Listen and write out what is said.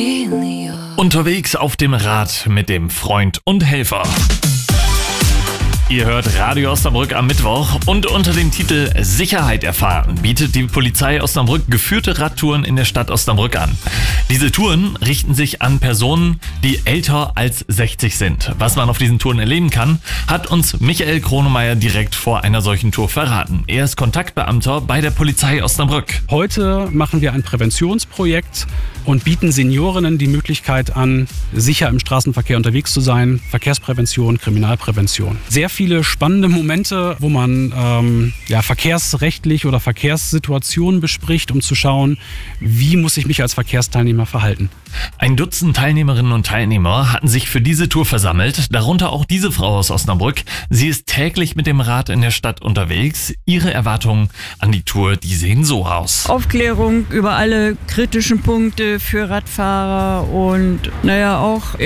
Unterwegs auf dem Rad mit dem Freund und Helfer. Ihr hört Radio Osnabrück am Mittwoch und unter dem Titel Sicherheit erfahren bietet die Polizei Osnabrück geführte Radtouren in der Stadt Osnabrück an. Diese Touren richten sich an Personen, die älter als 60 sind. Was man auf diesen Touren erleben kann, hat uns Michael Kronemeyer direkt vor einer solchen Tour verraten. Er ist Kontaktbeamter bei der Polizei Osnabrück. Heute machen wir ein Präventionsprojekt und bieten Seniorinnen die Möglichkeit an, sicher im Straßenverkehr unterwegs zu sein. Verkehrsprävention, Kriminalprävention. Sehr viele spannende Momente, wo man verkehrsrechtlich oder Verkehrssituationen bespricht, um zu schauen, wie muss ich mich als Verkehrsteilnehmer verhalten. Ein Dutzend Teilnehmerinnen und Teilnehmer hatten sich für diese Tour versammelt, darunter auch diese Frau aus Osnabrück. Sie ist täglich mit dem Rad in der Stadt unterwegs. Ihre Erwartungen an die Tour, die sehen so aus. Aufklärung über alle kritischen Punkte für Radfahrer und auch